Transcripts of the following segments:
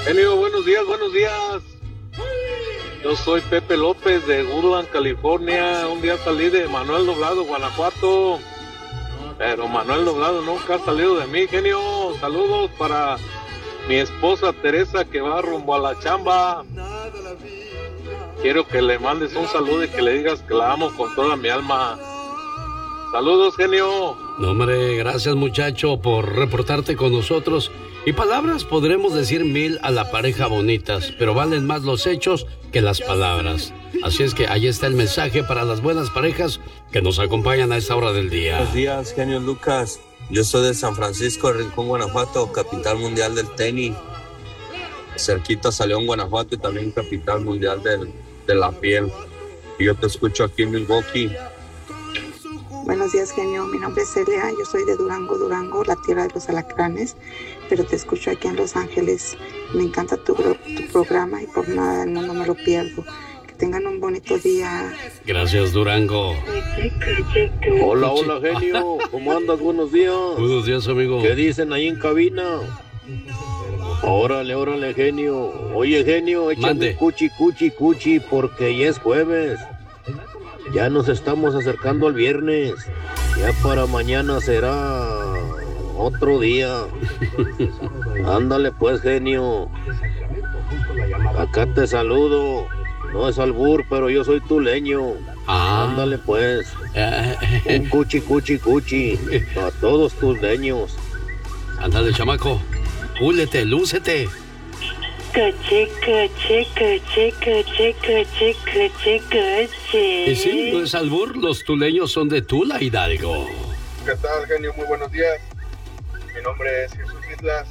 Genio, buenos días, buenos días. Yo soy Pepe López de Woodland, California. Un día salí de Manuel Doblado, Guanajuato, pero Manuel Doblado nunca ha salido de mí, genio. Saludos para mi esposa Teresa, que va rumbo a la chamba. Quiero que le mandes un saludo y que le digas que la amo con toda mi alma. Saludos, genio. No, hombre, gracias, muchacho, por reportarte con nosotros. Y palabras podremos decir 1000 a la pareja bonitas, pero valen más los hechos que las palabras. Así es que ahí está el mensaje para las buenas parejas que nos acompañan a esta hora del día. Buenos días, genio Lucas. Yo soy de San Francisco, Rincón, Guanajuato, capital mundial del tenis. Cerquita a León, Guanajuato, y también capital mundial de la piel. Y yo te escucho aquí en Milwaukee. Buenos días, genio. Mi nombre es Celia. Yo soy de Durango, Durango, la tierra de los alacranes, pero te escucho aquí en Los Ángeles. Me encanta tu programa y por nada del mundo me lo pierdo. Que tengan un bonito día. Gracias, Durango. Hola, hola, genio. ¿Cómo andas? Buenos días. Buenos días, amigo. ¿Qué dicen ahí en cabina? Órale, órale, genio. Oye, genio, échame cuchi, cuchi, cuchi, porque ya es jueves. Ya nos estamos acercando al viernes. Ya para mañana será otro día. Ándale pues, genio. Acá te saludo. No es albur, pero yo soy tuleño. Ándale pues. Un cuchi, cuchi, cuchi. A todos tus leños. Ándale, chamaco. Púlete, lúcete. Coche, coche, coche, coche, coche, coche, coche. Y sí, no es albur, los tuleños son de Tula, Hidalgo. ¿Qué tal, genio? Muy buenos días. Mi nombre es Jesús Islas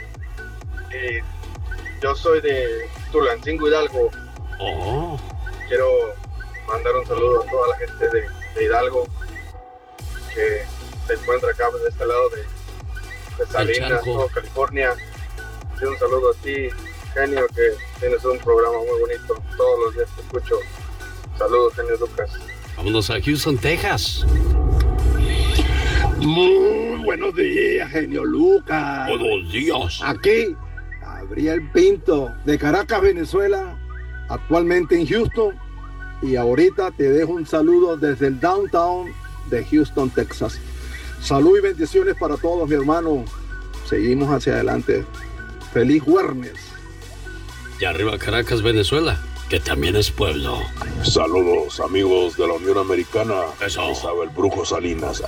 y yo soy de Tulancingo, Hidalgo. Oh. Quiero mandar un saludo a toda la gente de Hidalgo que se encuentra acá de este lado de Salinas, todo California. Y un saludo a ti, genio, que tienes un programa muy bonito. Todos los días te escucho. Saludos, genio Lucas. Vámonos a Houston, Texas. Muy buenos días, genio Lucas. Buenos días. Aquí, Gabriel Pinto, de Caracas, Venezuela, actualmente en Houston. Y ahorita te dejo un saludo desde el downtown de Houston, Texas. Salud y bendiciones para todos, mi hermano. Seguimos hacia adelante. Feliz viernes. Y arriba Caracas, Venezuela, que también es pueblo. Saludos, amigos de la Unión Americana. Eso. Estaba el Brujo Salinas.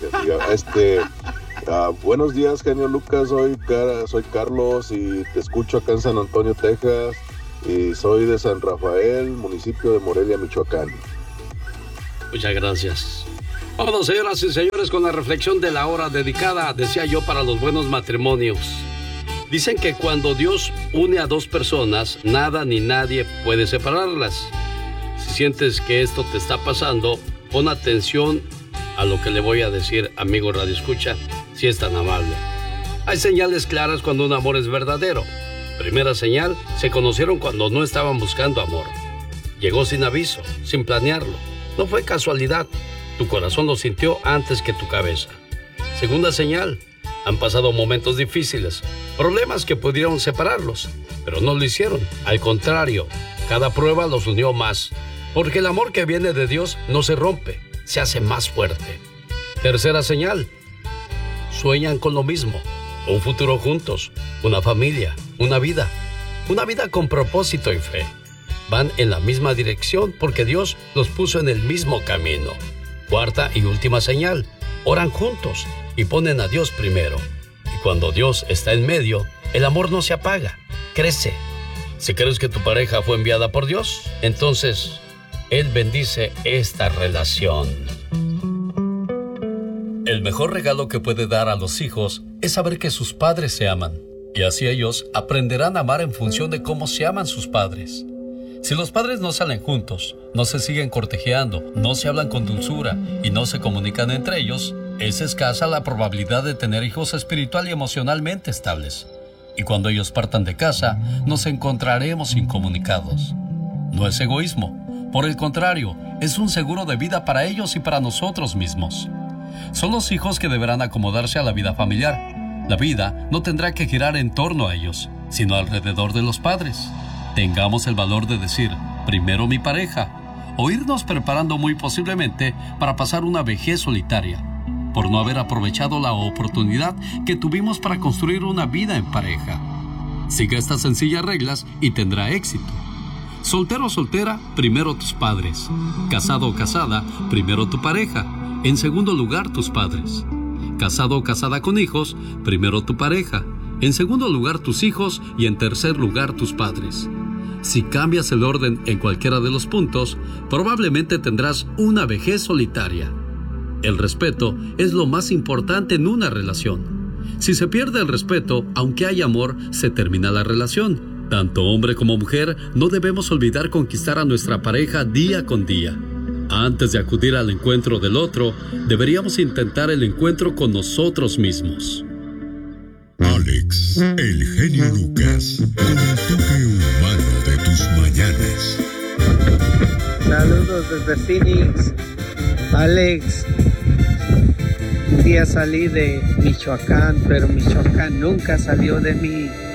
Buenos días, genio Lucas. Soy Carlos y te escucho acá en San Antonio, Texas. Y soy de San Rafael, municipio de Morelia, Michoacán. Muchas gracias. Vámonos, señoras y señores, con la reflexión de la hora dedicada, decía yo, para los buenos matrimonios. Dicen que cuando Dios une a dos personas, nada ni nadie puede separarlas. Si sientes que esto te está pasando, pon atención a lo que le voy a decir, amigo radioescucha, si es tan amable. Hay señales claras cuando un amor es verdadero. Primera señal, se conocieron cuando no estaban buscando amor. Llegó sin aviso, sin planearlo. No fue casualidad. Tu corazón lo sintió antes que tu cabeza. Segunda señal, han pasado momentos difíciles, problemas que pudieron separarlos, pero no lo hicieron. Al contrario, cada prueba los unió más, porque el amor que viene de Dios no se rompe, se hace más fuerte. Tercera señal, sueñan con lo mismo, un futuro juntos, una familia, una vida con propósito y fe. Van en la misma dirección porque Dios los puso en el mismo camino. Cuarta y última señal, oran juntos y ponen a Dios primero. Y cuando Dios está en medio, el amor no se apaga, crece. Si crees que tu pareja fue enviada por Dios, entonces Él bendice esta relación. El mejor regalo que puede dar a los hijos es saber que sus padres se aman. Y así ellos aprenderán a amar en función de cómo se aman sus padres. Si los padres no salen juntos, no se siguen cortejeando, no se hablan con dulzura y no se comunican entre ellos, es escasa la probabilidad de tener hijos espiritual y emocionalmente estables. Y cuando ellos partan de casa, nos encontraremos incomunicados. No es egoísmo, por el contrario, es un seguro de vida para ellos y para nosotros mismos. Son los hijos que deberán acomodarse a la vida familiar. La vida no tendrá que girar en torno a ellos. sino alrededor de los padres. Tengamos el valor de decir, primero mi pareja, o irnos preparando muy posiblemente para pasar una vejez solitaria, por no haber aprovechado la oportunidad que tuvimos para construir una vida en pareja. Siga estas sencillas reglas y tendrá éxito. Soltero o soltera, primero tus padres. Casado o casada, primero tu pareja. En segundo lugar, tus padres. Casado o casada con hijos, primero tu pareja. En segundo lugar, tus hijos. Y en tercer lugar, tus padres. Si cambias el orden en cualquiera de los puntos, probablemente tendrás una vejez solitaria. El respeto es lo más importante en una relación. Si se pierde el respeto, aunque haya amor, se termina la relación. Tanto hombre como mujer, no debemos olvidar conquistar a nuestra pareja día con día. Antes de acudir al encuentro del otro, deberíamos intentar el encuentro con nosotros mismos. Alex, el genio Lucas, con el toque humano de tus mañanas. Saludos desde Phoenix. Alex, un día salí de Michoacán, pero Michoacán nunca salió de mí.